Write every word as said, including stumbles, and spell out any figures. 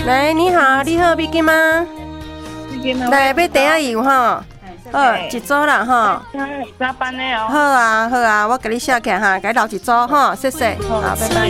来，你好，你好，美金吗？来，要茶仔油哈。好，一组啦哈。 加班的哦。 好啊，好啊，我给你写起来哈，给你留一组哈，谢谢。好，拜拜。